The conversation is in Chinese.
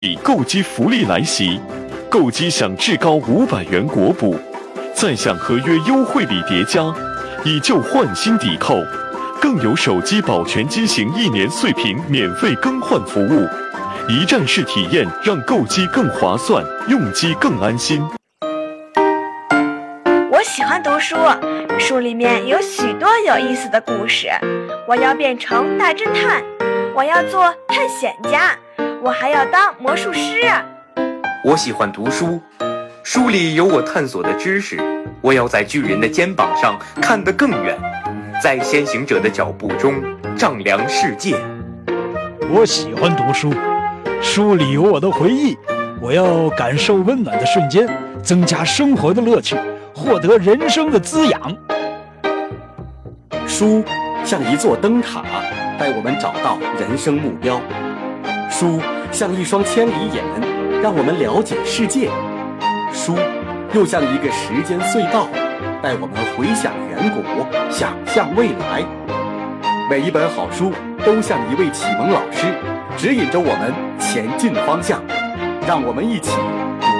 购机福利来袭，购机享至高500元国补，再享合约优惠礼叠加，以旧换新抵扣，更有手机保全机型1年碎屏免费更换服务，一站式体验让购机更划算，用机更安心。 我喜欢读书，书里面有许多有意思的故事。我要变成大侦探，我要做探险家，我还要当魔术师。 我喜欢读书，书里有我探索的知识，我要在巨人的肩膀上看得更远，在先行者的脚步中丈量世界。 我喜欢读书，书里有我的回忆，我要感受温暖的瞬间，增加生活的乐趣，获得人生的滋养。 书像一座灯塔，带我们找到人生目标；书像一双千里眼，让我们了解世界；书又像一个时间隧道，带我们回想远古，想象未来。每一本好书都像一位启蒙老师，指引着我们前进方向。让我们一起